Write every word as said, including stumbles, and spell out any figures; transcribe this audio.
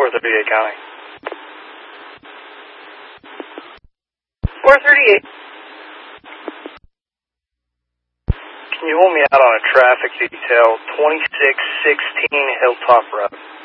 four thirty-eight County. four thirty-eight. Can you hold me out on a traffic detail, twenty-six sixteen Hilltop Road?